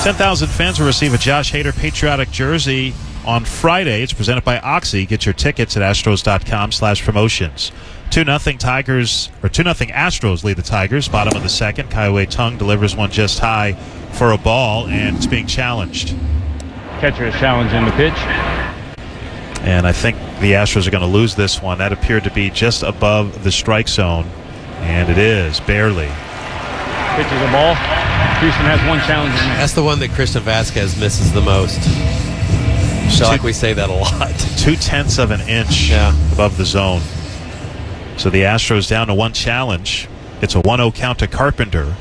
10,000 fans will receive a Josh Hader patriotic jersey on Friday. It's presented by Oxy. Get your tickets at astros.com/promotions. 2-0 Tigers, or 2-0 Astros lead the Tigers. Bottom of the second. Kai-Wei Tung delivers one just high for a ball, and it's being challenged. Catcher is challenging the pitch. And I think the Astros are going to lose this one. That appeared to be just above the strike zone, and it is, barely. Pitches the ball. Houston has one challenge. That's the one that Christian Vasquez misses the most. So like we say that a lot. 0.2 of an inch above the zone. So the Astros down to one challenge. It's a 1-0 count to Carpenter.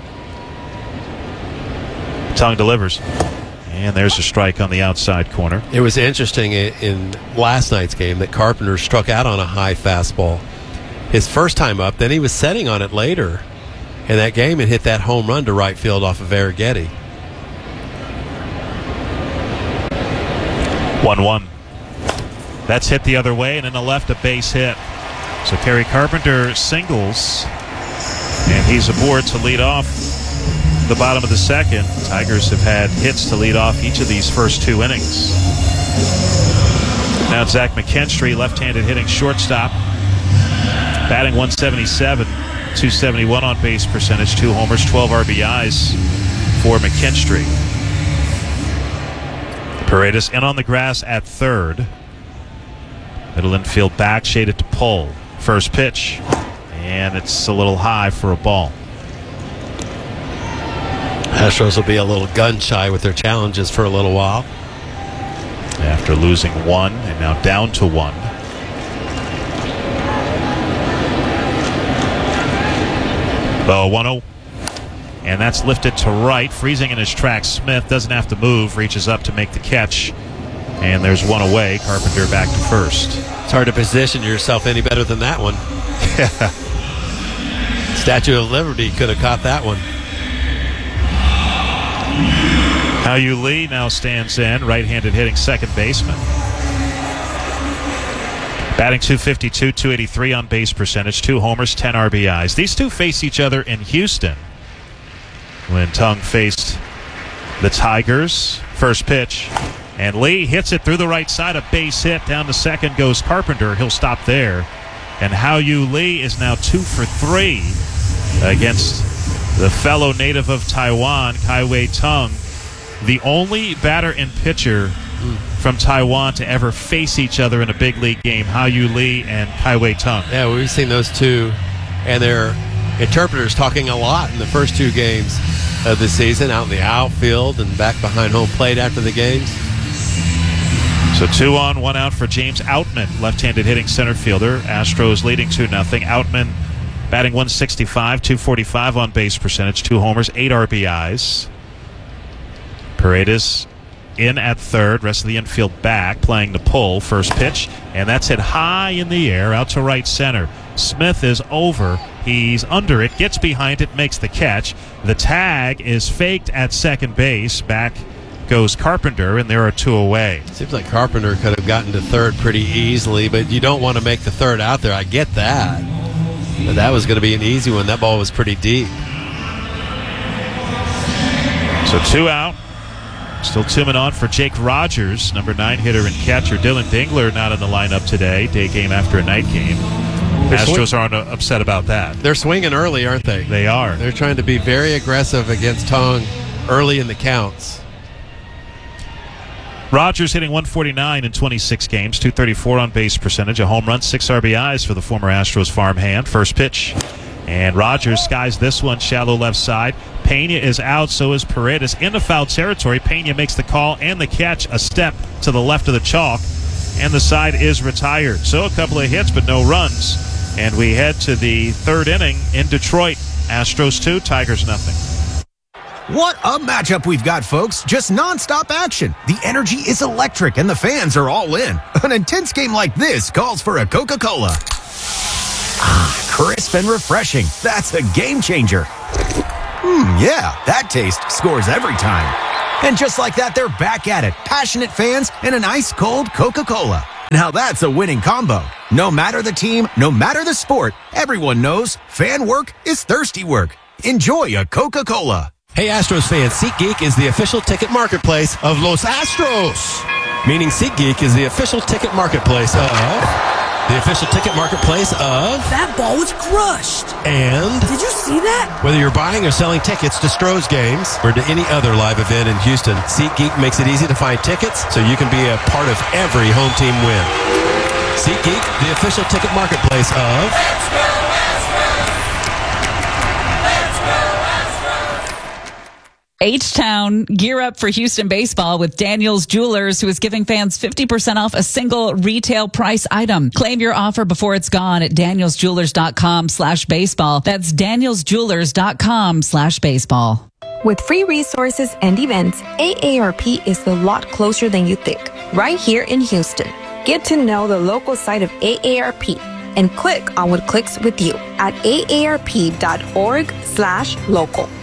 Tung delivers. And there's a strike on the outside corner. It was interesting in last night's game that Carpenter struck out on a high fastball his first time up. Then he was setting on it later in that game and hit that home run to right field off of Arrighetti. 1-1. That's hit the other way, and in the left, a base hit. So Kerry Carpenter singles, and he's aboard to lead off the bottom of the second. Tigers have had hits to lead off each of these first two innings. Now Zach McKinstry, left-handed hitting shortstop, batting 177, 271 on base percentage, 2 homers, 12 RBIs for McKinstry. Paredes in on the grass at third. Middle infield back, shaded to pull. First pitch, and it's a little high for a ball. Astros will be a little gun-shy with their challenges for a little while. After losing one and now down to one. Oh, 1-0. And that's lifted to right. Freezing in his tracks. Smith doesn't have to move. Reaches up to make the catch. And there's one away. Carpenter back to first. It's hard to position yourself any better than that one. Statue of Liberty could have caught that one. Hao-Yu Lee now stands in. Right-handed hitting second baseman. Batting 252, 283 on base percentage. 2 homers, 10 RBIs. These two face each other in Houston when Tung faced the Tigers. First pitch. And Lee hits it through the right side. A base hit. Down to second goes Carpenter. He'll stop there. And Hao-Yu Lee is now 2 for 3 against the fellow native of Taiwan, Kai-Wei Tung. The only batter and pitcher from Taiwan to ever face each other in a big league game, Hao-Yu Lee and Kai-Wei Tung. Yeah, we've seen those two and their interpreters talking a lot in the first 2 games of the season, out in the outfield and back behind home plate after the games. So 2 on, 1 out for James Outman, left-handed hitting center fielder. Astros leading 2-0. Outman batting 165, 245 on base percentage, 2 homers, 8 RBIs. Paredes in at third, rest of the infield back, playing the pull. First pitch, and that's hit high in the air, out to right center. Smith is over. He's under it, gets behind it, makes the catch. The tag is faked at second base. Back goes Carpenter, and there are 2 away. Seems like Carpenter could have gotten to third pretty easily, but you don't want to make the third out there. I get that. But that was going to be an easy one. That ball was pretty deep. So 2 out. Still 2 men on for Jake Rogers, number 9 hitter and catcher. Dylan Dingler not in the lineup today. Day game after a night game. Astros aren't upset about that. They're swinging early, aren't they? They are. They're trying to be very aggressive against Tung early in the counts. Rogers hitting 149 in 26 games, 234 on base percentage, a home run, 6 RBIs for the former Astros farmhand. First pitch. And Rogers skies this one, shallow left side. Pena is out, so is Paredes. Into foul territory, Pena makes the call and the catch, a step to the left of the chalk, and the side is retired. So a couple of hits, but no runs. And we head to the third inning in Detroit. Astros 2, Tigers nothing. What a matchup we've got, folks. Just nonstop action. The energy is electric, and the fans are all in. An intense game like this calls for a Coca-Cola. Crisp and refreshing. That's a game changer. Yeah, that taste scores every time. And just like that, they're back at it. Passionate fans and an ice-cold Coca-Cola. Now that's a winning combo. No matter the team, no matter the sport, everyone knows fan work is thirsty work. Enjoy a Coca-Cola. Hey Astros fans, SeatGeek is the official ticket marketplace of Los Astros. Meaning SeatGeek is the official ticket marketplace of... The official ticket marketplace of... That ball was crushed. And... Did you see that? Whether you're buying or selling tickets to Stros games or to any other live event in Houston, SeatGeek makes it easy to find tickets so you can be a part of every home team win. SeatGeek, the official ticket marketplace of... H-Town, gear up for Houston baseball with Daniels Jewelers, who is giving fans 50% off a single retail price item. Claim your offer before it's gone at danielsjewelers.com/baseball. That's danielsjewelers.com/baseball. With free resources and events, AARP is a lot closer than you think. Right here in Houston. Get to know the local side of AARP and click on what clicks with you at aarp.org/local.